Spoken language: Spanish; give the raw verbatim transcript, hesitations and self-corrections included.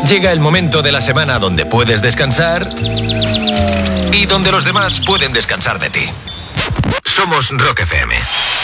Llega el momento de la semana donde puedes descansar y donde los demás pueden descansar de ti. Somos Rock F M.